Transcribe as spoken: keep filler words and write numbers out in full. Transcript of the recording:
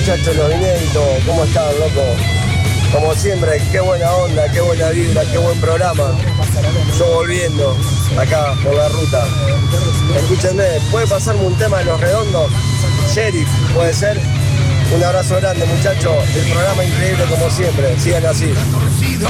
muchachos, los inéditos, ¿cómo están, loco? Como siempre, qué buena onda, qué buena vibra, qué buen programa. Yo volviendo acá por la ruta. Escúchenme, ¿puede pasarme un tema de Los Redondos? Sheriff, ¿puede ser? Un abrazo grande, muchachos. El programa increíble como siempre. Sigan así.